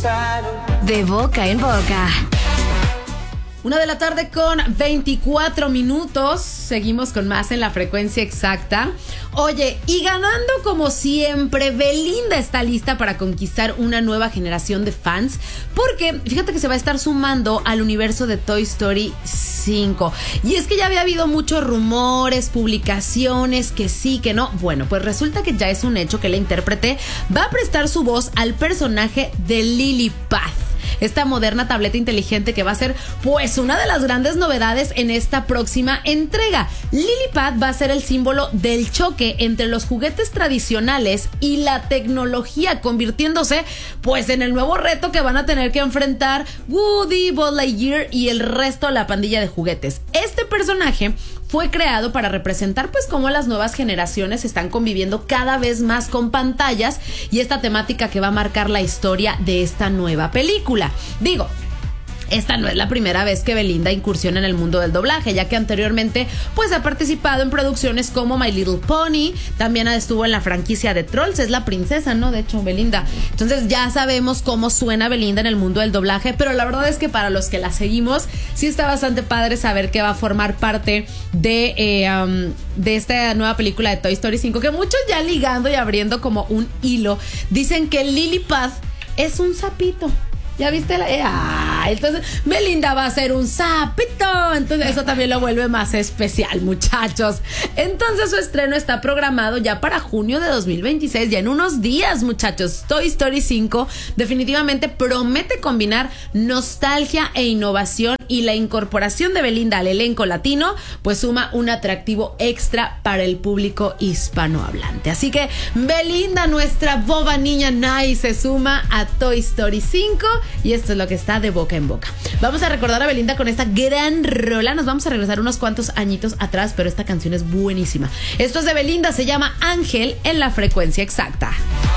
De boca en boca. 1:00 con 24 minutos. Seguimos con más en la frecuencia exacta. Oye, y ganando como siempre, Belinda está lista para conquistar una nueva generación de fans, porque fíjate que se va a estar sumando al universo de Toy Story 5. Y es que ya había habido muchos rumores, publicaciones, que sí, que no. Bueno, pues resulta que ya es un hecho que la intérprete va a prestar su voz al personaje de Lily-Pad, esta moderna tableta inteligente que va a ser pues una de las grandes novedades en esta próxima entrega. Lily-Pad va a ser el símbolo del choque entre los juguetes tradicionales y la tecnología, convirtiéndose pues en el nuevo reto que van a tener que enfrentar Woody, Buzz Lightyear y el resto de la pandilla de juguetes. Este personaje fue creado para representar pues cómo las nuevas generaciones están conviviendo cada vez más con pantallas y esta temática que va a marcar la historia de esta nueva película. Digo, esta no es la primera vez que Belinda incursiona en el mundo del doblaje, ya que anteriormente pues ha participado en producciones como My Little Pony, también estuvo en la franquicia de Trolls, es la princesa, ¿no? De hecho, Belinda. Entonces ya sabemos cómo suena Belinda en el mundo del doblaje, pero la verdad es que para los que la seguimos, sí está bastante padre saber que va a formar parte de esta nueva película de Toy Story 5, que muchos ya ligando y abriendo como un hilo, dicen que Lily-Pad es un sapito. ¿Ya viste? Entonces Belinda va a ser un sapito. Entonces eso también lo vuelve más especial, muchachos. Entonces su estreno está programado ya para junio de 2026, ya en unos días, muchachos. Toy Story 5 definitivamente promete combinar nostalgia e innovación, y la incorporación de Belinda al elenco latino pues suma un atractivo extra para el público hispanohablante. Así que Belinda, nuestra boba niña nice, se suma a Toy Story 5. Y esto es lo que está de boca en boca. Vamos a recordar a Belinda con esta gran rola. Nos vamos a regresar unos cuantos añitos atrás, pero esta canción es buenísima. Esto es de Belinda, se llama Ángel, en la frecuencia exacta.